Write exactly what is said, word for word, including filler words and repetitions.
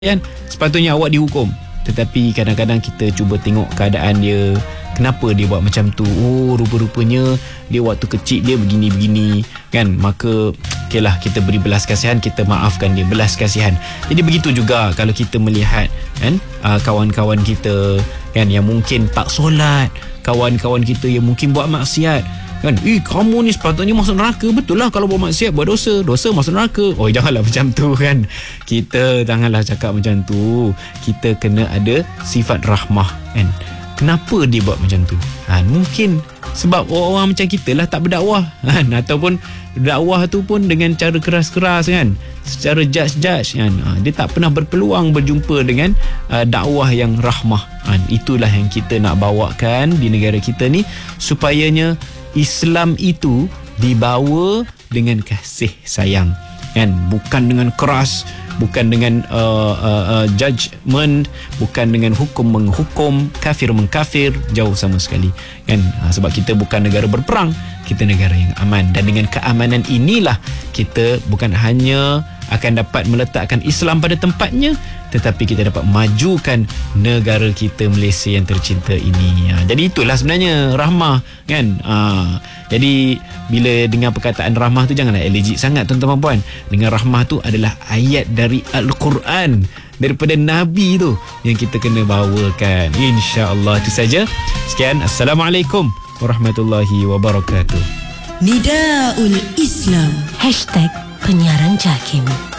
kan, sepatutnya awak dihukum. Tetapi kadang-kadang kita cuba tengok keadaan dia, kenapa dia buat macam tu. Oh, rupa-rupanya dia waktu kecil dia begini-begini kan. Maka okey lah, kita beri belas kasihan, kita maafkan dia, belas kasihan. Jadi begitu juga kalau kita melihat kan, uh, kawan-kawan kita kan yang mungkin tak solat, kawan-kawan kita yang mungkin buat maksiat kan, eh kamu ni sepatutnya masuk neraka. Betul lah, kalau buat maksiat, buat dosa, dosa masuk neraka. Oh, janganlah macam tu kan. Kita janganlah cakap macam tu. Kita kena ada sifat rahmah kan. Kenapa dia buat macam tu? Ha, mungkin sebab orang-orang macam kita lah tak berdakwah kan? Ataupun dakwah tu pun dengan cara keras-keras kan, secara judge-judge kan. Ha, dia tak pernah berpeluang berjumpa dengan uh, dakwah yang rahmah kan. Itulah yang kita nak bawakan di negara kita ni, supayanya Islam itu dibawa dengan kasih sayang kan, bukan dengan keras, bukan dengan uh, uh, uh, judgement, bukan dengan hukum menghukum, kafir mengkafir, jauh sama sekali kan. Ha, sebab kita bukan negara berperang, kita negara yang aman. Dan dengan keamanan inilah kita bukan hanya akan dapat meletakkan Islam pada tempatnya, tetapi kita dapat majukan negara kita Malaysia yang tercinta ini. Ha, jadi itulah sebenarnya rahmah kan. Ha, jadi bila dengar perkataan rahmah tu, janganlah allergic sangat tuan-tuan puan. Dengan rahmah tu adalah ayat dari Al-Quran, daripada Nabi tu yang kita kena bawakan. InsyaAllah itu saja. Sekian, Assalamualaikum warahmatullahi wabarakatuh. Nidaul Islam, hashtag penyiaran JAKIM.